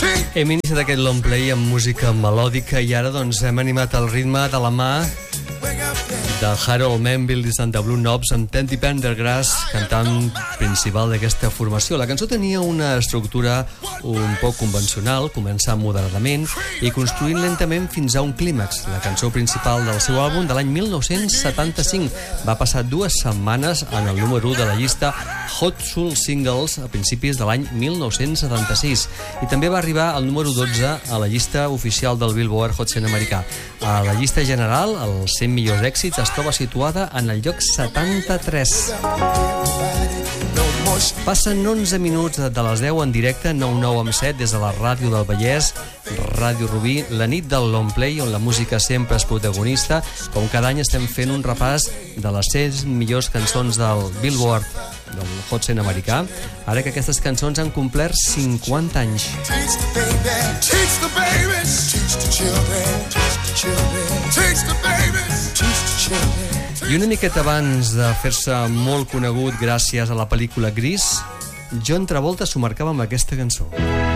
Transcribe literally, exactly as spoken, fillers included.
Hem iniciat aquest long play amb música melòdica i ara doncs hem animat el ritme de la mà de Harold Manville i Santa Blue Knobs amb Teddy Pendergrass, cantant principal d'aquesta formació. La cançó tenia una estructura un poc convencional, començant moderadament i construint lentament fins a un clímax. La cançó principal del seu àlbum de l'any mil nou-cents setanta-cinc va passar dues setmanes en el número u de la llista Hot Soul Singles a principis de l'any mil nou-cents setanta-sis i també va arribar al número dotze a la llista oficial del Billboard Hot cent americà. A la llista general, els cent millors èxits, es troba situada en el lloc setanta-tres. Passen onze minuts de les deu en directe, nou nou amb set, des de la Ràdio del Vallès, Ràdio Rubí, la nit del long play, on la música sempre és protagonista. Com cada any estem fent un repàs de les cent millors cançons del Billboard, del Hot cent americà, ara que aquestes cançons han complert cinquanta anys. I una miqueta abans de fer-se molt conegut gràcies a la pel·lícula Gris, John Travolta s'ho marcava amb aquesta cançó.